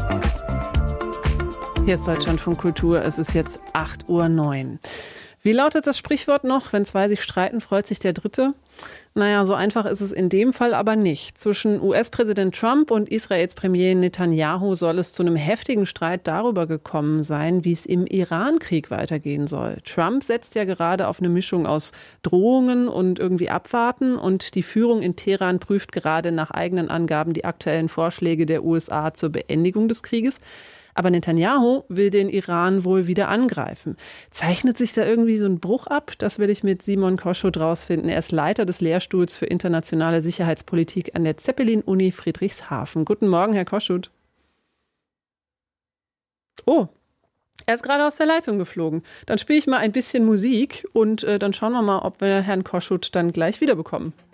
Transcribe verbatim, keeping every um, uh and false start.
Hier ist Deutschlandfunk Kultur, es ist jetzt acht Uhr neun. Wie lautet das Sprichwort noch? Wenn zwei sich streiten, freut sich der Dritte? Naja, so einfach ist es in dem Fall aber nicht. Zwischen U S-Präsident Trump und Israels Premier Netanyahu soll es zu einem heftigen Streit darüber gekommen sein, wie es im Iran-Krieg weitergehen soll. Trump setzt ja gerade auf eine Mischung aus Drohungen und irgendwie Abwarten, und die Führung in Teheran prüft gerade nach eigenen Angaben die aktuellen Vorschläge der U S A zur Beendigung des Krieges. Aber Netanyahu will den Iran wohl wieder angreifen. Zeichnet sich da irgendwie so ein Bruch ab? Das will ich mit Simon Koschut rausfinden. Er ist Leiter des Lehrstuhls für internationale Sicherheitspolitik an der Zeppelin-Uni Friedrichshafen. Guten Morgen, Herr Koschut. Oh, er ist gerade aus der Leitung geflogen. Dann spiele ich mal ein bisschen Musik und äh, dann schauen wir mal, ob wir Herrn Koschut dann gleich wiederbekommen.